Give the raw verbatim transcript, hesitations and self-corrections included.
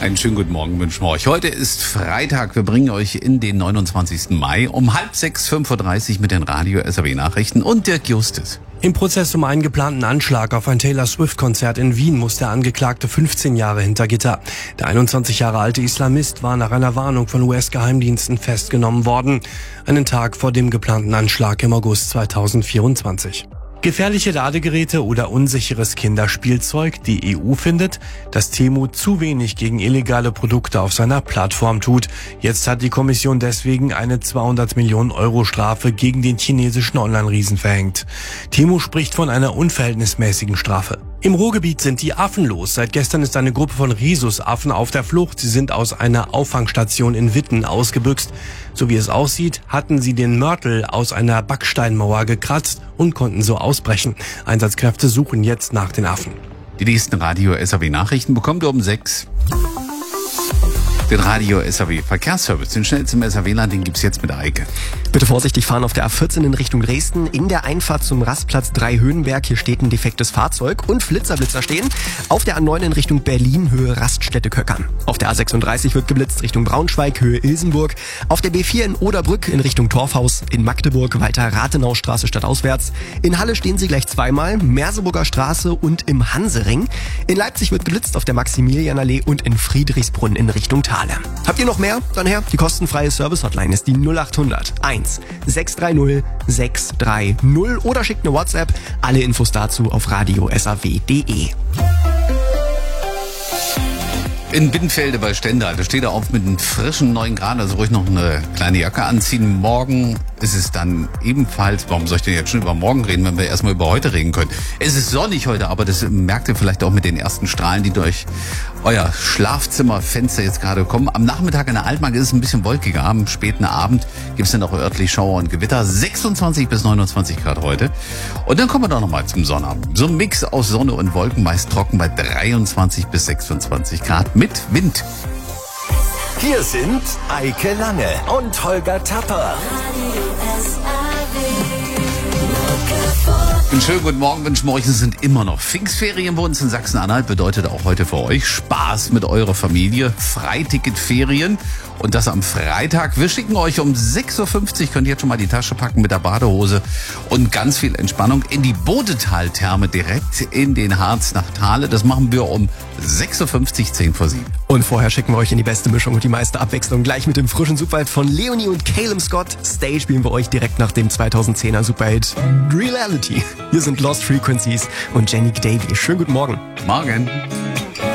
Einen schönen guten Morgen wünschen wir euch. Heute ist Freitag. Wir bringen euch in den neunundzwanzigsten Mai um halb sechs, fünf Uhr dreißig mit den Radio S R W-Nachrichten und Dirk Justus. Im Prozess um einen geplanten Anschlag auf ein Taylor Swift-Konzert in Wien muss der Angeklagte fünfzehn Jahre hinter Gitter. Der einundzwanzig Jahre alte Islamist war nach einer Warnung von U S-Geheimdiensten festgenommen worden. Einen Tag vor dem geplanten Anschlag im August zweitausendvierundzwanzig. Gefährliche Ladegeräte oder unsicheres Kinderspielzeug. Die E U findet, dass Temu zu wenig gegen illegale Produkte auf seiner Plattform tut. Jetzt hat die Kommission deswegen eine zweihundert Millionen Euro Strafe gegen den chinesischen Online-Riesen verhängt. Temu spricht von einer unverhältnismäßigen Strafe. Im Ruhrgebiet sind die Affen los. Seit gestern ist eine Gruppe von Rhesusaffen auf der Flucht. Sie sind aus einer Auffangstation in Witten ausgebüxt. So wie es aussieht, hatten sie den Mörtel aus einer Backsteinmauer gekratzt und konnten so ausbrechen. Einsatzkräfte suchen jetzt nach den Affen. Die nächsten Radio S R W-Nachrichten bekommt ihr um sechs. Den Radio S R W Verkehrsservice, den schnellsten im S R W-Land, den gibt's jetzt mit Eike. Bitte vorsichtig fahren auf der A vierzehn in Richtung Dresden. In der Einfahrt zum Rastplatz drei Höhenberg, hier steht ein defektes Fahrzeug und Flitzerblitzer stehen. Auf der A neun in Richtung Berlin, Höhe Raststätte Köckern. Auf der A sechsunddreißig wird geblitzt Richtung Braunschweig, Höhe Ilsenburg. Auf der B vier in Oderbrück in Richtung Torfhaus. In Magdeburg weiter Rathenaustraße stadtauswärts. In Halle stehen sie gleich zweimal, Merseburger Straße und im Hansering. In Leipzig wird geblitzt auf der Maximilianallee und in Friedrichsbrunn in Richtung Tal. Habt ihr noch mehr? Dann her, die kostenfreie Service-Hotline ist die null acht hundert eins sechs drei null sechs drei null oder schickt eine WhatsApp. Alle Infos dazu auf radio s r w punkt d e. In Binnenfelde bei Stendal, da steht er auf mit einem frischen neun Grad, also ruhig noch eine kleine Jacke anziehen. Morgen ist es dann ebenfalls, warum soll ich denn jetzt schon über morgen reden, wenn wir erstmal über heute reden können? Es ist sonnig heute, aber das merkt ihr vielleicht auch mit den ersten Strahlen, die durch euer Schlafzimmerfenster jetzt gerade kommen. Am Nachmittag in der Altmark ist es ein bisschen wolkiger, am späten Abend gibt es dann auch örtlich Schauer und Gewitter. sechsundzwanzig bis neunundzwanzig Grad heute. Und dann kommen wir doch nochmal zum Sonnabend. So ein Mix aus Sonne und Wolken, meist trocken bei dreiundzwanzig bis sechsundzwanzig Grad mit Wind. Hier sind Eike Lange und Holger Tapper. Einen schönen guten Morgen wünschen wir euch. Es sind immer noch Pfingstferien bei uns in Sachsen-Anhalt. Bedeutet auch heute für euch Spaß mit eurer Familie. Freiticketferien. Und das am Freitag. Wir schicken euch um sechs Uhr fünfzig, könnt ihr jetzt schon mal die Tasche packen mit der Badehose und ganz viel Entspannung in die Bodetal-Therme direkt in den Harz nach Thale. Das machen wir um sechs Uhr fünfzig, zehn vor sieben. Und vorher schicken wir euch in die beste Mischung und die meiste Abwechslung gleich mit dem frischen Superhit von Leonie und Caleb Scott. Stay spielen wir euch direkt nach dem zweitausendzehner Superhit Reality. Hier sind Lost Frequencies und Jenny Davey. Schönen guten Morgen. Morgen.